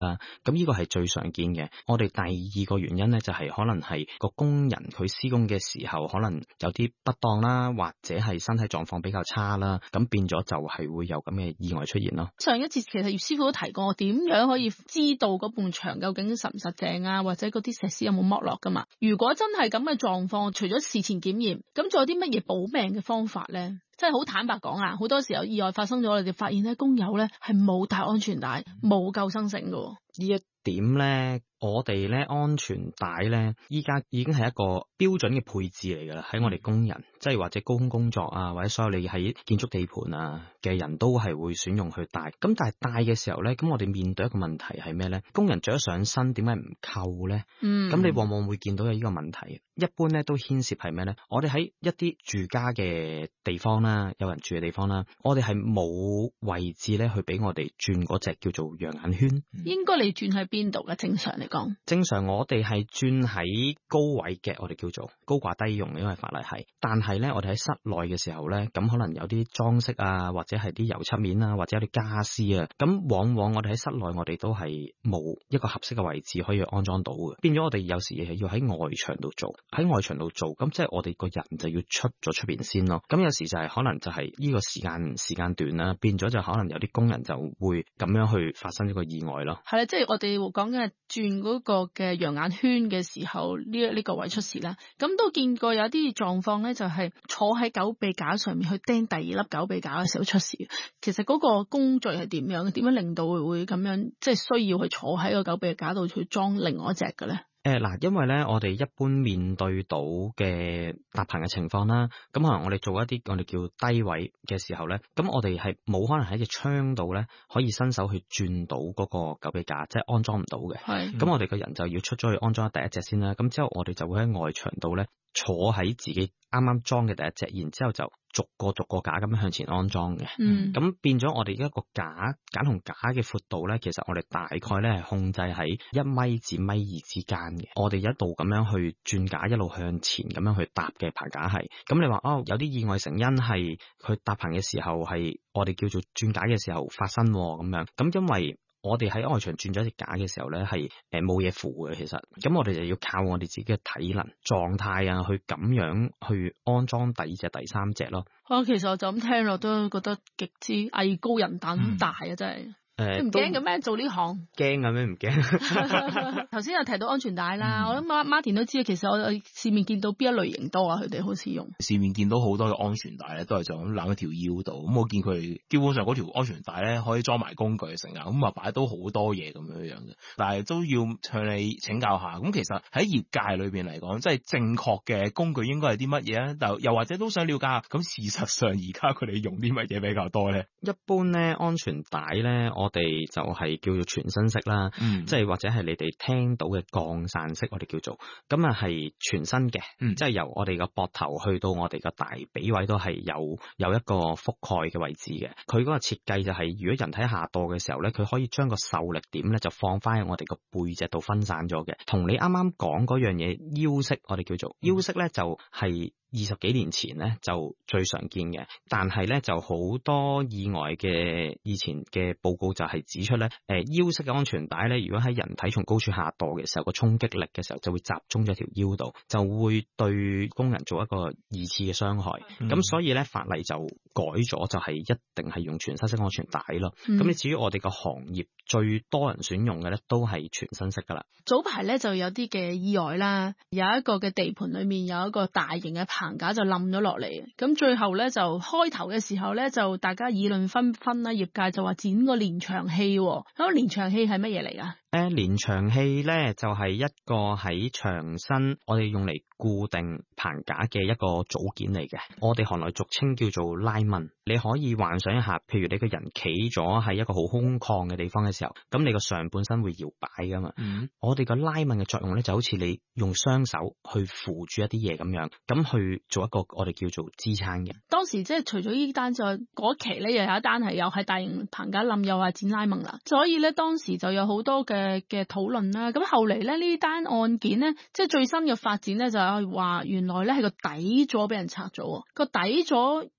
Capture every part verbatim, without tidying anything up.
啦。咁呢個係最常見嘅。我哋第二個原因咧就係、是、可能係個工人佢施工嘅時候可能有啲不當啦，或者係身體狀況比較差啦，咁變咗就係會有咁嘅意外出現咯。 上一節其實葉師傅都提過，點樣可以知道嗰埲牆究竟實唔實淨啊，或者嗰啲石屎有冇剝落噶嘛？如果真係咁嘅狀況，除咗事前檢驗，咁仲有啲乜嘢保命嘅方法咧？即係好坦白講啊，好多時候意外發生咗，我哋發現咧工友咧係冇帶安全帶，冇救生繩噶。 呢一點咧，我哋咧安全帶咧，依家已經係一個標準嘅配置嚟噶啦。喺我哋工人，即係或者高空工作啊，或者所有你喺建築地盤啊嘅人都係會選用去帶。咁但係帶嘅時候咧，咁我哋面對一個問題係咩咧？工人着咗上身，點解唔扣咧？嗯，咁你往往會見到有呢個問題。一般咧都牽涉係咩咧？我哋喺一啲住家嘅地方啦，有人住嘅地方啦，我哋係冇位置咧去俾我哋轉嗰隻叫做陽眼圈。 應該你轉喺邊度嘅？正常嚟講， 正常我哋係轉喺高位嘅，我哋叫做高掛低用，因為法例係。但係咧，我哋喺室內嘅時候咧，咁可能有啲裝飾啊，或者係啲油漆面啊，或者有啲家私啊，咁往往我哋喺室內，我哋都係冇一個合適嘅位置可以安裝到嘅，變咗我哋有時係要喺外牆度做，喺外牆度做，咁即係我哋個人就要出咗出邊先咯。咁有時就係可能就係呢個時間時間段啦，變咗就可能有啲工人就會咁樣去發生一個意外咯。 係啦，即係我哋講緊係轉嗰個嘅陽眼圈嘅時候，呢呢個位出事啦。咁都見過有啲狀況咧，就係坐喺狗臂架上面去釘第二粒狗臂架嘅時候出事。其實嗰個工序係點樣？點樣令到會會咁樣，即係需要去坐喺個狗臂架度去裝另外一隻嘅咧？ 誒，嗱，因為咧，我哋一般面對到嘅搭棚嘅情況啦，咁可能我哋做一啲我哋叫低位嘅時候咧，咁我哋係冇可能喺隻窗度咧可以伸手去轉到嗰個狗臂架，即係安裝唔到嘅。係，咁我哋個人就要出咗去安裝第一隻先啦。咁之後我哋就會喺外牆度咧坐喺自己啱啱裝嘅第一隻，然之後就逐個逐個架咁樣向前安裝嘅。嗯，咁變咗我哋一個架架同架嘅闊度咧，其實我哋大概咧係控制喺一米至米二之間嘅。我哋一路咁樣去轉架，一路向前咁樣去搭嘅棚架係。咁你話哦，有啲意外成因係佢搭棚嘅時候係我哋叫做轉架嘅時候發生咁樣。咁因為我哋喺外牆轉咗隻架嘅時候咧，係誒冇嘢扶嘅，其實咁我哋就要靠我哋自己嘅體能狀態啊，去咁樣去安裝第二隻、第三隻咯。 啊，其實我就咁聽落都覺得極之藝高人膽大啊，嗯、真係。誒，唔驚嘅咩？做呢行驚嘅咩？唔驚。 頭先有提到安全帶啦，嗯、我諗馬馬田都知道，其實我市面見到邊一類型多啊？佢哋好似用市面見到好多嘅安全帶咧，都係就咁攬喺條腰度。咁我見佢基本上嗰條安全帶咧可以裝埋工具成啊，咁啊擺到好多嘢咁樣樣嘅。但係都要向你請教下。咁其實喺業界裏邊嚟講，即係正確嘅工具應該係啲乜嘢咧？但又或者都想了解下，咁事實上而家佢哋用啲乜嘢比較多咧？ 一般咧安全帶咧，我哋就係叫做全身式啦，嗯、即係或者係你哋聽到嘅降傘式，我哋叫做咁啊，係全身嘅，嗯、即係由我哋個膊頭去到我哋個大髀位都係有有一個覆蓋嘅位置嘅。佢嗰個設計就係、是，如果人體下墮嘅時候咧，佢可以將個受力點咧就放翻喺我哋個背脊度分散咗嘅。同你啱啱講嗰樣嘢腰式，我哋叫做腰式咧，就係、是。二十幾年前咧就最常見嘅，但係咧就好多意外嘅以前嘅報告就係指出咧，誒、呃、腰式嘅安全帶咧，如果喺人體從高處下墮嘅時候，個衝擊力嘅時候就會集中咗條腰度，就會對工人做一個二次嘅傷害。咁、嗯、所以咧法例就改咗，就係一定係用全身式安全帶咯。咁你、嗯、至於我哋個行業最多人選用嘅咧，都係全身式噶啦。 早排咧就有啲嘅意外啦，有一個嘅地盤裏面有一個大型嘅棚架就冧咗落嚟，咁最後咧就開頭嘅時候咧就大家議論紛紛啦，業界就話剪個連牆器，咁連牆器係乜嘢嚟噶？ 誒，連牆器咧就係、是、一個喺牆身我哋用嚟固定棚架嘅一個組件嚟嘅，我哋行內俗稱叫做拉紋。你可以幻想一下，譬如你個人企咗喺一個好空曠嘅地方嘅時候，咁你個上半身會搖擺噶嘛。嗯、我哋個拉紋嘅作用咧就好似你用雙手去扶住一啲嘢咁樣，咁去做一個我哋叫做支撐嘅。 當時即係除咗呢單之外，嗰期咧又有一單係又係大型棚架冧，又係剪拉紋啦，所以咧當時就有好多嘅嘅討論啦。咁後嚟咧呢單案件咧，即係最新嘅發展咧就係話原來咧係個底座俾人拆咗，個底座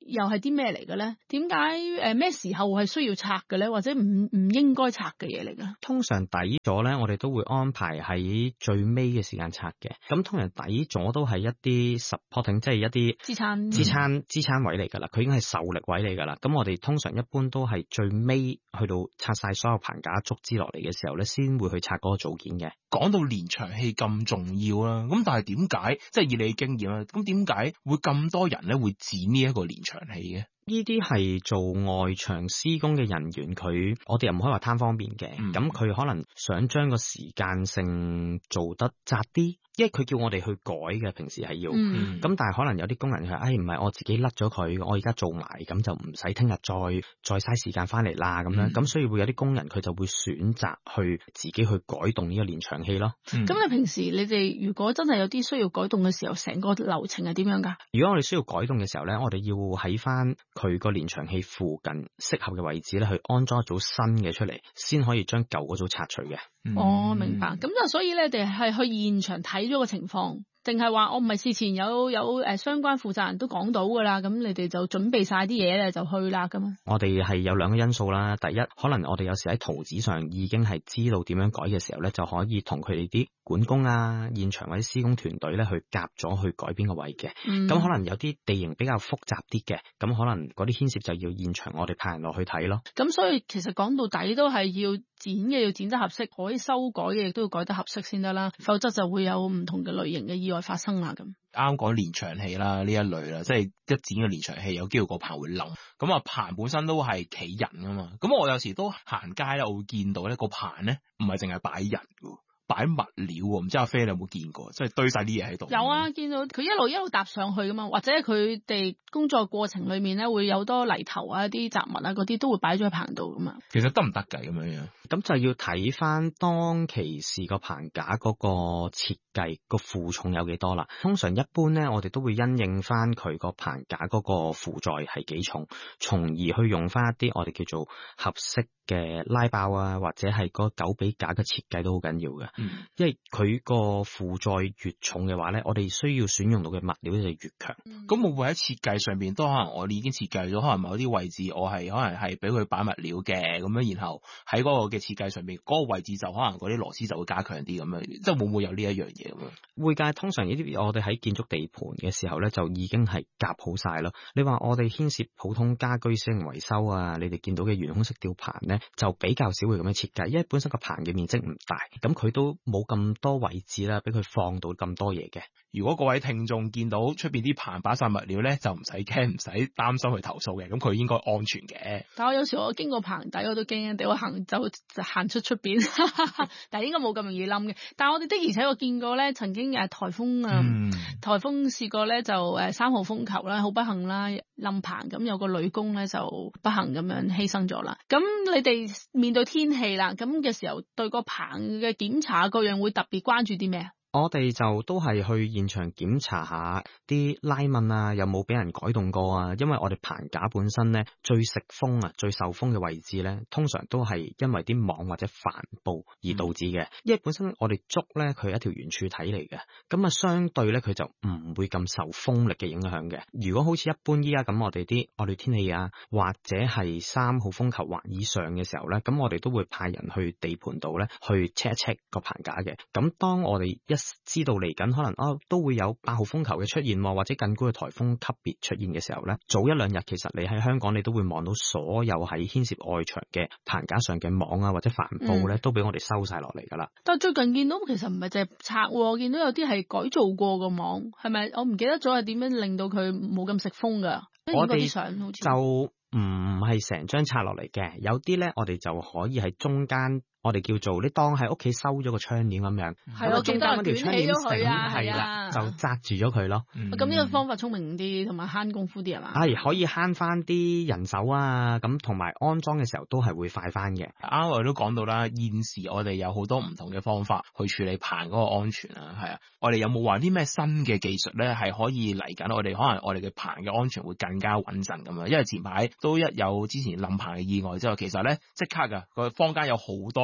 又係啲咩嚟嘅咧？點解誒咩時候係需要拆嘅咧？或者唔唔應該拆嘅嘢嚟嘅？ 通常底座咧，我哋都會安排喺最尾嘅時間拆嘅。咁通常底座都係一啲 supporting， 即係一啲支撐支撐支撐位嚟㗎啦。佢已經係受力位嚟㗎啦。咁我哋通常一般都係最尾去到拆晒所有棚架竹枝落嚟嘅時候咧，先會去拆嗰個組件嘅。 講到連牆器咁重要啦，咁但係點解即係以你嘅經驗啦？咁點解會咁多人咧會剪呢一個連牆器嘅？ 呢啲係做外牆施工嘅人員，佢我哋又唔可以話貪方便嘅，咁佢、嗯、可能想將個時間性做得窄啲，因為佢叫我哋去改嘅，平時係要，咁、嗯、但係可能有啲工人佢，哎唔係我自己甩咗佢，我而家做埋，咁就唔使聽日再再嘥時間翻嚟啦，咁樣，咁、嗯、所以會有啲工人佢就會選擇去自己去改動呢個連牆器咯。咁、 嗯、你平時你哋如果真係有啲需要改動嘅時候，成個流程係點樣噶？ 如果我哋需要改動嘅時候咧，我哋要喺翻佢個連牆器附近適合嘅位置咧，去安裝一組新嘅出嚟，先可以將舊嗰組拆除嘅。 哦，明白。咁就所以咧，你哋係去現場睇咗個情況，定係話我唔係事前有有誒相關負責人都講到噶啦，咁你哋就準備晒啲嘢咧就去啦咁啊？ 我哋係有兩個因素啦。第一，可能我哋有時喺圖紙上已經係知道點樣改嘅時候咧，就可以同佢哋啲管工啊、現場或者施工團隊咧去夾咗去改邊個位嘅。咁、嗯、可能有啲地形比較複雜啲嘅，咁可能嗰啲牽涉就要現場我哋派人落去睇咯。 咁所以其實講到底都係要剪嘅要剪得合適，可以修改嘅亦都要改得合適先得啦，否則就會有唔同嘅類型嘅意外發生啦。咁啱講連牆器啦，呢一類啦，即係一剪嘅連牆器有機會個棚會冧，咁啊棚本身都係企人噶嘛，咁我有時都行街咧，我會見到咧個棚咧唔係淨係擺人噶。擺物料喎，唔知阿飛你有冇見過？即係堆晒啲嘢喺度。有啊，見到佢一路一路搭上去噶嘛，或者佢哋工作過程裏面咧會有多泥頭啊、啲雜物啊嗰啲都會擺咗喺棚度噶嘛。 其實得唔得㗎咁樣樣？ 咁就要睇翻當其時個棚架嗰個設計個負重有幾多啦。通常一般咧，我哋都會因應翻佢個棚架嗰個負載係幾重，從而去用翻一啲我哋叫做合適嘅拉爆啊，或者係嗰九比架嘅設計都好緊要嘅。嗯、因為佢個負載越重嘅話咧，我哋需要選用到嘅物料就越強。 咁、嗯、會唔會喺設計上邊都可能我哋已經設計咗，可能某啲位置我係可能係俾佢擺物料嘅咁樣，然後喺嗰個嘅設計上邊嗰、嗰個位置就可能嗰啲螺絲就會加強啲咁樣，即係會唔會有呢一樣嘢咁樣？ 會㗎，通常呢啲我哋喺建築地盤嘅時候咧，就已經係夾好晒咯。你話我哋牽涉普通家居小型維修啊，你哋見到嘅懸空式吊棚咧，就比較少會咁樣設計，因為本身個棚嘅面積唔大，咁佢都冇咁多位置啦，俾佢放到咁多嘢嘅。 如果各位聽眾見到出邊啲棚擺晒物料咧，就唔使驚，唔使擔心去投訴嘅，咁佢應該安全嘅。 但我有時我經過棚底我都驚，地我行走就行出出邊，但係應該冇咁容易冧嘅。但係我哋的而且我見過咧，曾經誒颱風啊，嗯、颱風試過咧就誒三號風球啦，好不幸啦冧棚，咁有個女工咧就不幸咁樣犧牲咗啦。咁你哋面對天氣啦，咁嘅時候對個棚嘅檢查各樣會特別關注啲咩啊？ 我哋就都係去現場檢查下啲拉紋啊，有冇俾人改動過啊？因為我哋棚架本身咧最食風啊、最受風嘅位置咧，通常都係因為啲網或者帆布而導致嘅。嗯、因為本身我哋竹咧佢係一條圓柱體嚟嘅，咁啊相對咧佢就唔會咁受風力嘅影響嘅。如果好似一般依家咁，我哋啲惡劣天氣啊，或者係三號風球或以上嘅時候咧，咁我哋都會派人去地盤度咧去 check 一 check 個棚架嘅。咁當我哋一知道嚟緊可能哦都會有八號風球嘅出現，或者更高嘅颱風級別出現嘅時候咧，早一兩日其實你喺香港你都會望到所有喺牽涉外牆嘅棚架上嘅網啊或者帆布咧，嗯、都俾我哋收晒落嚟噶啦。 但係最近見到其實唔係淨係拆，我見到有啲係改造過個網，係咪？我唔記得咗係點樣令到佢冇咁食風噶。 我哋就唔係成張拆落嚟嘅，有啲咧我哋就可以喺中間。我哋叫做你當喺屋企收咗個窗簾咁樣， 係咯，中間嗰條窗簾繩係啦，就紮住咗佢咯。 咁呢、嗯、個方法聰明啲，同埋慳功夫啲係嘛？ 係可以慳翻啲人手啊，咁同埋安裝嘅時候都係會快翻嘅。 啱我哋都講到啦，現時我哋有好多唔同嘅方法去處理棚嗰個安全啊，係啊，我哋有冇話啲咩新嘅技術咧，係可以嚟緊？我哋可能我哋嘅棚嘅安全會更加穩陣咁樣。因為前排都一有之前冧棚嘅意外之後，其實咧即刻噶個坊間有好多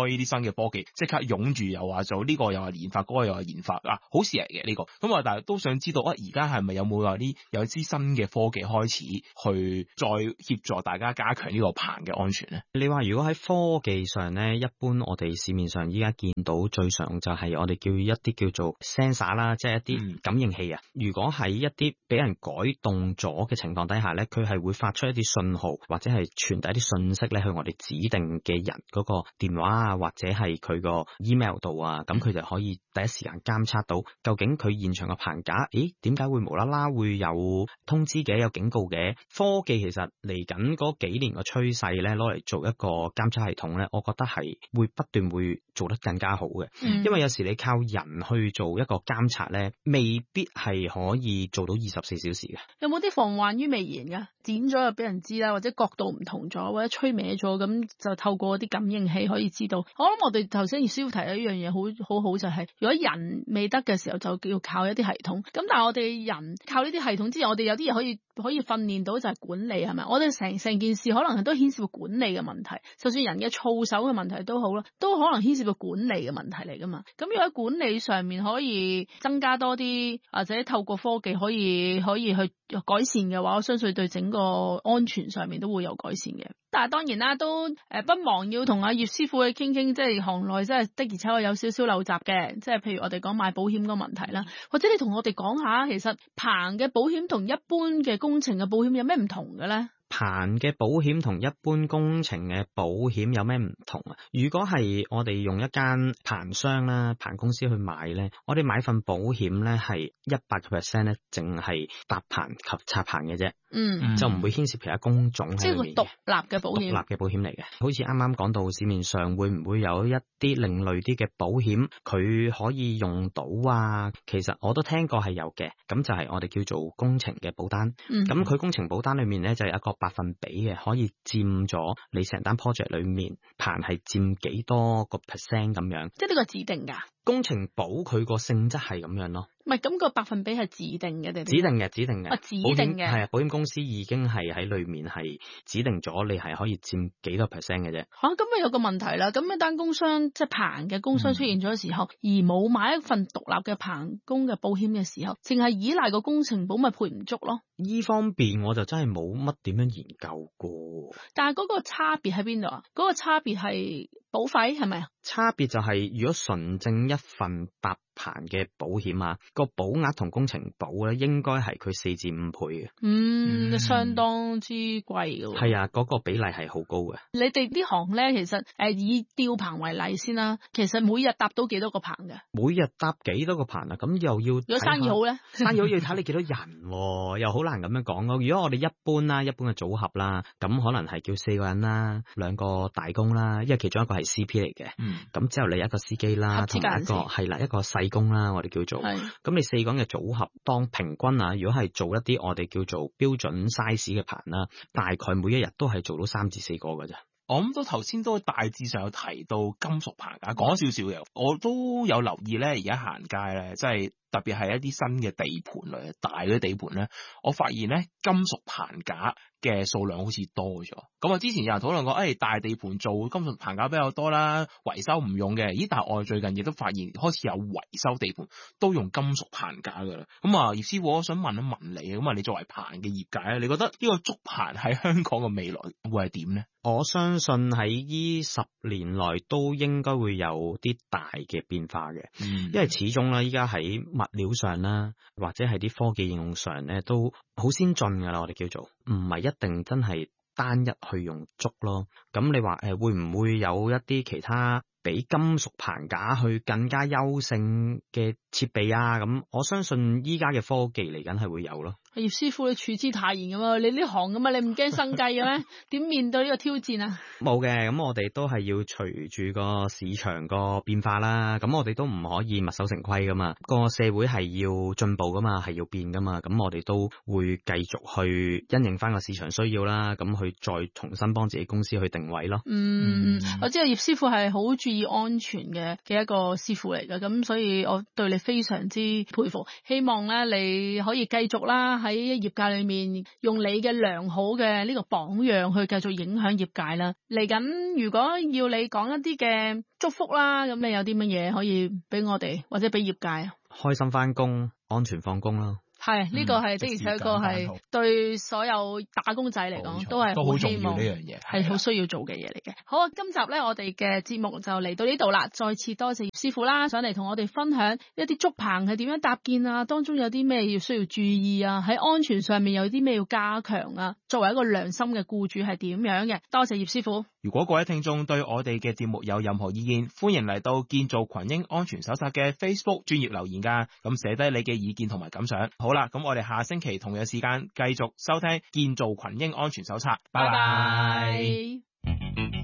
呢啲新嘅科技，即刻湧住又話做呢個又話研發，嗰個又話研發啊，好事嚟嘅呢個。咁啊，但係都想知道啊，而家係咪有冇話啲有啲新嘅科技開始去再協助大家加強呢個棚嘅安全咧？ 你話如果喺科技上咧，一般我哋市面上依家見到最常就係我哋叫一啲叫做 sensor 啦，即係一啲感應器啊。嗯、如果喺一啲俾人改動咗嘅情況底下咧，佢係會發出一啲信號或者係傳遞一啲信息咧去我哋指定嘅人嗰個電話啊，或者係佢個 email 度啊，咁佢就可以第一時間監測到究竟佢現場嘅棚架，咦點解會無啦啦會有通知嘅，有警告嘅？科技其實嚟緊嗰幾年嘅趨勢咧，攞嚟做一個監測系統咧，我覺得係會不斷會做得更加好嘅。嗯、因為有時你靠人去做一個監察咧，未必係可以做到二十四小時嘅。 有冇啲防患於未然㗎？剪咗就俾人知啦，或者角度唔同咗，或者吹歪咗，咁就透過啲感應器可以知道。我諗我哋頭先葉師傅提咗一樣嘢，好好好就係、是，如果人未得嘅時候，就要靠一啲系統。咁但係我哋人靠呢啲系統之前，我哋有啲嘢可以可以訓練到，就係管理，係咪？我哋成成件事可能都牽涉到管理嘅問題，就算人嘅操守嘅問題都好啦，都可能牽涉到管理嘅問題嚟噶嘛。咁如果喺管理上面可以增加多啲，或者透過科技可以可以去改善嘅話，我相信對整個安全上面都會有改善嘅。但係當然啦，都誒不忘要同阿葉師傅去傾傾，即係行內即係的而且確有少少陋習嘅，即係譬如我哋講買保險個問題啦，或者你同我哋講下，其實棚嘅保險同一般嘅工程嘅保險有咩唔同嘅咧？ 棚嘅保險同一般工程嘅保險有咩唔同啊？如果係我哋用一間棚商啦、棚公司去買咧，我哋買份保險咧係一百個 percent 咧，淨係搭棚及拆棚嘅啫。嗯，就唔會牽涉其他工種喺裏面。 即係獨立嘅保險，獨立嘅保險嚟嘅。好似啱啱講到市面上會唔會有一啲另類啲嘅保險，佢可以用到啊？其實我都聽過係有嘅。咁就係我哋叫做工程嘅保單。嗯，咁佢工程保單裏面咧就有一個百分比嘅，可以佔咗你成單 project 裏面棚係佔幾多個 percent 咁樣。 即係呢個指定㗎。 工程保佢個性質係咁樣咯。 唔係，咁個百分比係指定嘅定？指定嘅，指定嘅。 啊，指定嘅。 係啊，保險公司已經係喺裏面係指定咗，你係可以佔幾多 percent 嘅啫。 嚇，咁咪有個問題啦。咁一單工商即係棚嘅工商出現咗嘅時候，嗯、而冇買一份獨立嘅棚工嘅保險嘅時候，淨係依賴個工程保咪賠唔足咯。 依方面我就真係冇乜點樣研究過。 但係嗰個差別喺邊度啊？嗰、嗰個差別係保費係咪啊？ 差別就係、是、如果純正一份搭棚嘅保險啊，個保額同工程保咧應該係佢四至五倍嘅。 嗯，嗯相當之貴嘅。 係啊，嗰、嗰個比例係好高嘅。 你哋呢行咧，其實誒、呃、以吊棚為例先啦，其實每日搭到幾多個棚嘅？ 每日搭幾多個棚啊？咁又要如果生意好咧， 生意好要睇你幾多人、啊，又好難咁樣講咯。如果我哋一般啦，一般嘅組合啦，咁可能係叫四個人啦，兩個大工啦，因為其中一個係 C P 嚟嘅。嗯。咁之後你一個司機啦，同埋一個係啦，一個細工啦，我哋叫做。係。咁你四個人嘅組合，當平均啊，如果係做一啲我哋叫做標準 size 嘅棚啦，大概每一日都係做到三至四個㗎咋。 我諗到頭先都大致上有提到金屬棚架，講少少嘅，我都有留意咧。而家行街咧，即係特別係一啲新嘅地盤類大嗰啲地盤咧，我發現咧金屬棚架嘅數量好似多咗。咁啊，之前有人討論過，誒、哎、大地盤做金屬棚架比較多啦，維修唔用嘅。咦？但係我最近亦都發現開始有維修地盤都用金屬棚架噶啦。咁啊，葉師傅，我想問一問你，咁啊，你作為棚嘅業界咧，你覺得呢個竹棚喺香港嘅未來會係點咧？ 我相信喺呢十年內都應該會有啲大嘅變化嘅。嗯，因為始終咧，依家喺物料上啦，或者係啲科技應用上咧，都好先進噶啦。我哋叫做唔係一定真係單一去用竹咯。咁你話誒，會唔會有一啲其他比金屬棚架去更加優勝嘅設備啊？咁我相信依家嘅科技嚟緊係會有咯。 葉師傅，你處之泰然㗎嘛？你呢行㗎嘛？你唔驚生計嘅咩？點面對呢個挑戰啊？ 冇嘅，咁我哋都係要隨住個市場個變化啦。咁我哋都唔可以墨守成規噶嘛。個社會係要進步噶嘛，係要變噶嘛。咁我哋都會繼續去因應翻個市場需要啦。咁去再重新幫自己公司去定位咯。 嗯，嗯我知道葉師傅係好注意安全嘅嘅一個師傅嚟嘅，咁所以我對你非常之佩服。希望咧你可以繼續啦。 喺業界裏面用你嘅良好嘅呢個榜樣去繼續影響業界啦。嚟緊如果要你講一啲嘅祝福啦，咁你有啲乜嘢可以俾我哋或者俾業界啊？ 開心翻工，安全放工啦。 係呢、這個係的而且確係對所有打工仔嚟講都係好希望呢樣嘢， 係好需要做嘅嘢嚟嘅。好啊，今集咧我哋嘅節目就嚟到呢度啦。再次多謝葉師傅啦，上嚟同我哋分享一啲竹棚係點樣搭建啊，當中有啲咩要需要注意啊，喺安全上面有啲咩要加強啊。作為一個良心嘅僱主係點樣嘅？多謝葉師傅。 如果各位聽眾對我哋嘅節目有任何意見，歡迎嚟到建造群英安全手冊嘅 Facebook 專頁留言噶，咁寫低你嘅意見同埋感想。好啦，咁我哋下星期同樣時間繼續收聽建造群英安全手冊。拜拜。